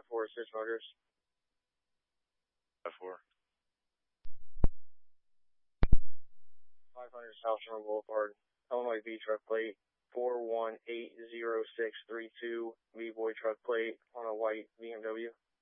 5-4, 6 motors. 5-4. 500 South Sherman Boulevard, Illinois V truck plate 418062, V-Boy truck plate on a white BMW.